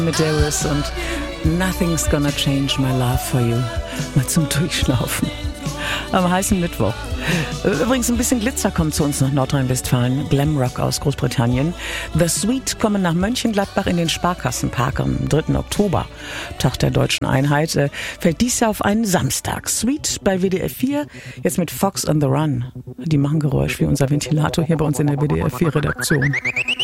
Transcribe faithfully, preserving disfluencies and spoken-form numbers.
Medeiros und Nothing's Gonna Change My Love For You. Mal zum Durchschnaufen. Am heißen Mittwoch. Übrigens, ein bisschen Glitzer kommt zu uns nach Nordrhein-Westfalen. Glamrock aus Großbritannien. The Sweet kommen nach Mönchengladbach in den Sparkassenpark am dritten Oktober. Tag der deutschen Einheit. Äh, fällt dies Jahr auf einen Samstag. Sweet bei W D R vier. Jetzt mit Fox on the Run. Die machen Geräusch wie unser Ventilator hier bei uns in der W D R vier Redaktion.